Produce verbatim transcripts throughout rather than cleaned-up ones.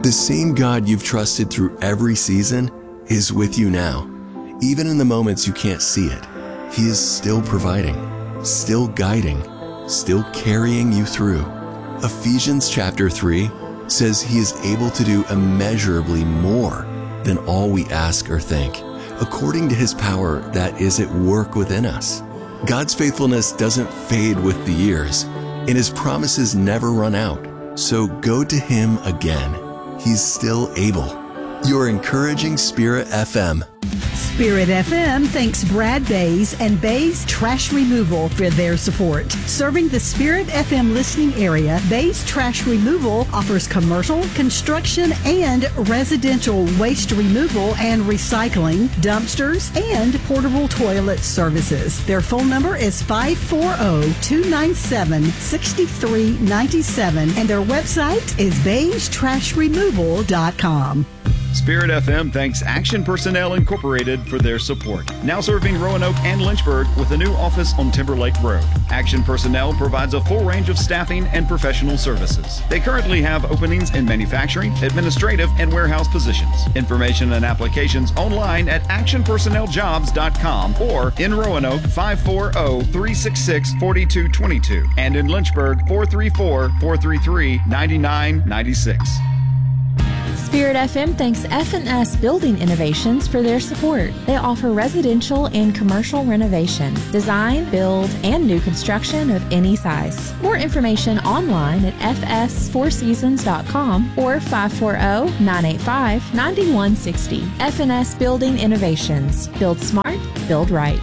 The same God you've trusted through every season is with you now. Even in the moments you can't see it, He is still providing, still guiding, still carrying you through. Ephesians chapter three says He is able to do immeasurably more than all we ask or think, according to His power that is at work within us. God's faithfulness doesn't fade with the years, and His promises never run out. So go to Him again. He's still able. You're encouraging Spirit F M. Spirit F M thanks Brad Bays and Bays Trash Removal for their support. Serving the Spirit F M listening area, Bays Trash Removal offers commercial, construction, and residential waste removal and recycling, dumpsters, and portable toilet services. Their phone number is five four zero, two nine seven, six three nine seven, and their website is bays trash removal dot com. Spirit F M thanks Action Personnel Incorporated for their support. Now serving Roanoke and Lynchburg with a new office on Timberlake Road. Action Personnel provides a full range of staffing and professional services. They currently have openings in manufacturing, administrative, and warehouse positions. Information and applications online at action personnel jobs dot com or in Roanoke five four zero, three six six, four two two two and in Lynchburg four three four, four three three, nine nine nine six. Spirit F M thanks F and S Building Innovations for their support. They offer residential and commercial renovation, design, build, and new construction of any size. More information online at f s four seasons dot com or five four zero, nine eight five, nine one six zero. F and S Building Innovations. Build smart, build right.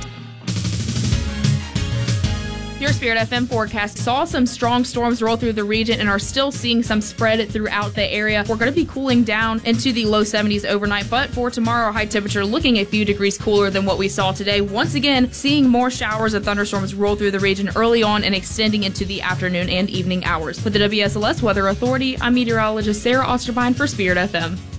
Your Spirit F M forecast saw some strong storms roll through the region and are still seeing some spread throughout the area. We're going to be cooling down into the low seventies overnight, but for tomorrow, high temperature looking a few degrees cooler than what we saw today. Once again, seeing more showers and thunderstorms roll through the region early on and extending into the afternoon and evening hours. With the W S L S Weather Authority, I'm meteorologist Sarah Osterbine for Spirit F M.